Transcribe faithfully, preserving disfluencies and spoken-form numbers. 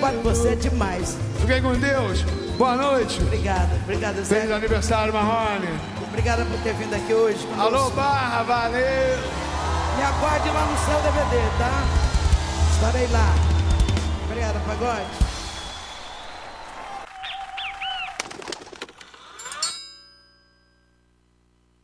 preocupado com você, é demais. Fiquem com Deus. Boa noite. Obrigado, obrigado, Zé. Feliz aniversário, Marrone. Obrigado por ter vindo aqui hoje. Alô, Barra, valeu. Me aguarde lá no seu D V D, tá? Estarei lá. Obrigado, Pagode.